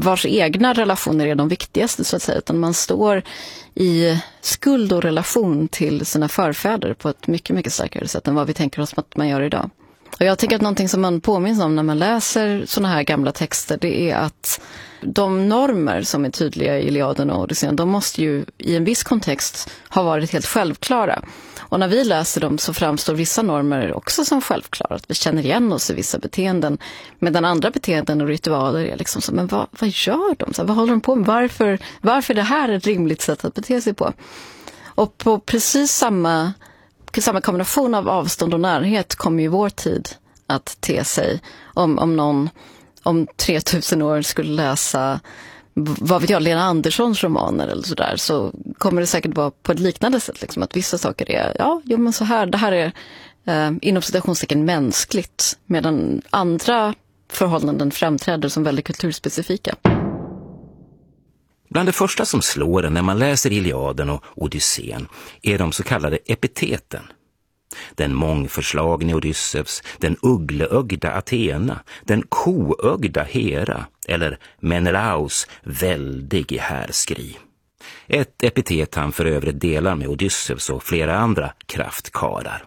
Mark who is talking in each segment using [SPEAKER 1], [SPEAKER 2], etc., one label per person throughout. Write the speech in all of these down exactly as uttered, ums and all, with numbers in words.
[SPEAKER 1] vars egna relationer är de viktigaste så att säga, utan man står i skuld och relation till sina förfäder på ett mycket, mycket starkare sätt än vad vi tänker oss att man gör idag. Och jag tänker att någonting som man påminns om när man läser såna här gamla texter, det är att de normer som är tydliga i Iliaden och Odysseen, de måste ju i en viss kontext ha varit helt självklara. Och när vi läser dem så framstår vissa normer också som självklara. Att vi känner igen oss i vissa beteenden. Medan andra beteenden och ritualer är liksom så, men vad, vad gör de? Så, vad håller de på med? Varför, varför är det här ett rimligt sätt att bete sig på? Och på precis samma, samma kombination av avstånd och närhet kommer ju vår tid att te sig. Om, om någon om tre tusen år skulle läsa, vad vet jag, Lena Anderssons romaner eller sådär, så kommer det säkert vara på ett liknande sätt. Liksom, att vissa saker är, ja, jo men så här, det här är eh, inom citationstecken mänskligt, medan andra förhållanden framträder som väldigt kulturspecifika.
[SPEAKER 2] Bland det första som slår en när man läser Iliaden och Odysseen är de så kallade epiteten. Den mångförslagne Odysseus, den uggleögda Athena, den koögda Hera eller Menelaus väldig i härskri. Ett epitet han för övrigt delar med Odysseus och flera andra kraftkarar.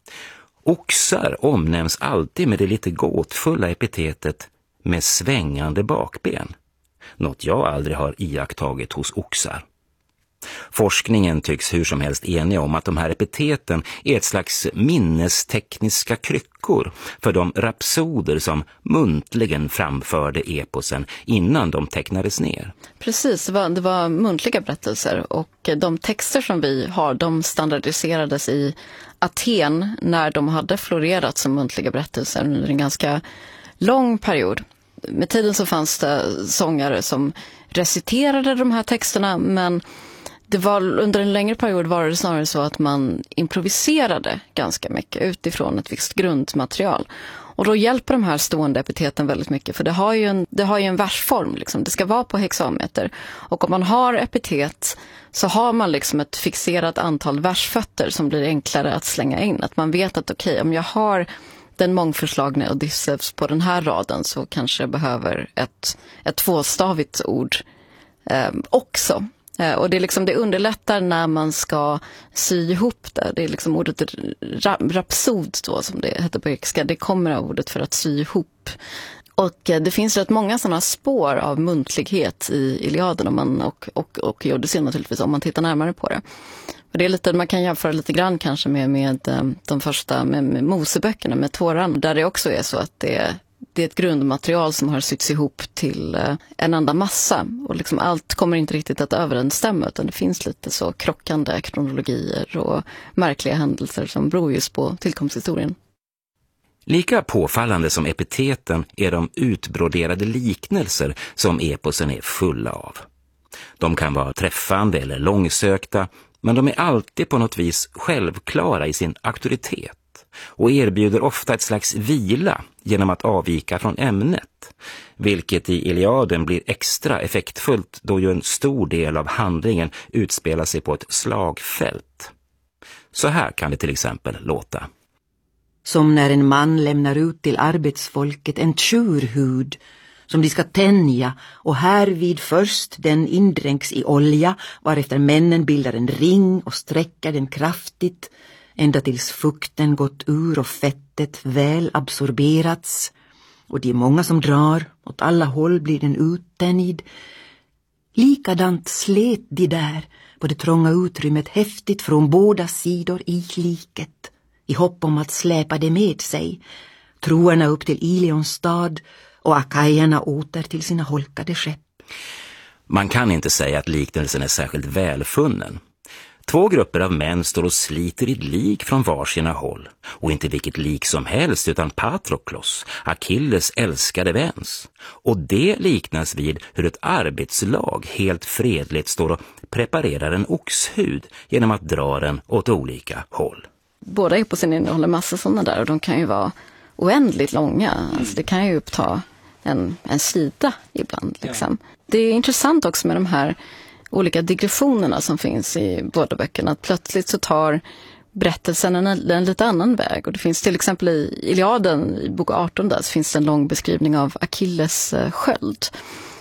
[SPEAKER 2] Oxar omnämns alltid med det lite gåtfulla epitetet med svängande bakben. Något jag aldrig har iakttagit hos oxar. Forskningen tycks hur som helst enig om att de här epiteten är ett slags minnestekniska kryckor för de rapsoder som muntligen framförde eposen innan de tecknades ner.
[SPEAKER 1] Precis, det var, det var muntliga berättelser, och de texter som vi har, de standardiserades i Aten när de hade florerat som muntliga berättelser under en ganska lång period. Med tiden så fanns det sångare som reciterade de här texterna, men det var, under en längre period var det snarare så att man improviserade ganska mycket utifrån ett visst grundmaterial. Och då hjälper de här stående epiteten väldigt mycket, för det har ju en, det har ju en versform. Liksom. Det ska vara på hexameter. Och om man har epitet så har man liksom ett fixerat antal versfötter som blir enklare att slänga in. Att man vet att okej, okay, om jag har den mångförslagne Odysseus på den här raden så kanske jag behöver ett, ett tvåstavigt ord eh, också. Och det, är liksom, det underlättar när man ska sy ihop det. Det är liksom ordet rapsod då, som det heter på grekiska. Det kommer av ordet för att sy ihop. Och det finns rätt många sådana spår av muntlighet i Iliaden och, man, och, och, och i Odysseen naturligtvis, om man tittar närmare på det. Och det är lite, man kan jämföra lite grann kanske med, med de första med, med Moseböckerna, med Toran, där det också är så att det Det är ett grundmaterial som har sytts ihop till en enda massa. Och liksom allt kommer inte riktigt att överensstämma, utan det finns lite så krockande kronologier och märkliga händelser som beror just på tillkomsthistorien.
[SPEAKER 2] Lika påfallande som epiteten är de utbroderade liknelser som eposen är fulla av. De kan vara träffande eller långsökta, men de är alltid på något vis självklara i sin auktoritet och erbjuder ofta ett slags vila genom att avvika från ämnet, vilket i Iliaden blir extra effektfullt då ju en stor del av handlingen utspelar sig på ett slagfält. Så här kan det till exempel låta.
[SPEAKER 3] Som när en man lämnar ut till arbetsfolket en tjurhud som de ska tänja, och härvid först den indränks i olja, varefter männen bildar en ring och sträcker den kraftigt, ända tills fukten gått ur och fettet väl absorberats, och det är många som drar, åt alla håll blir den uttänjd. Likadant slet de där på det trånga utrymmet häftigt från båda sidor i liket, i hopp om att släpa det med sig, troerna upp till Ilions stad och akajerna åter till sina holkade skepp.
[SPEAKER 2] Man kan inte säga att liknelsen är särskilt välfunnen. Två grupper av män står och sliter i lik från varsina håll. Och inte vilket lik som helst, utan Patroklos, Achilles älskade väns. Och det liknas vid hur ett arbetslag helt fredligt står och preparerar en oxhud genom att dra den åt olika håll.
[SPEAKER 1] Båda eposen innehåller massa sådana där, och de kan ju vara oändligt långa. Alltså det kan ju uppta en, en sida ibland. Liksom. Ja. Det är intressant också med de här olika digressionerna som finns i båda böckerna. Att plötsligt så tar berättelsen en, en lite annan väg. Och det finns till exempel i Iliaden, i bok arton, där så finns det en lång beskrivning av Achilles sköld.